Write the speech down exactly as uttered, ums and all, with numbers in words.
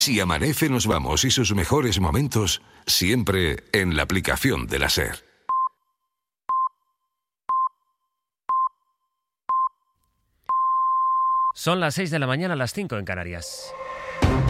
Si amanece nos vamos y sus mejores momentos siempre en la aplicación de la SER. Son las seis de la mañana, las cinco en Canarias.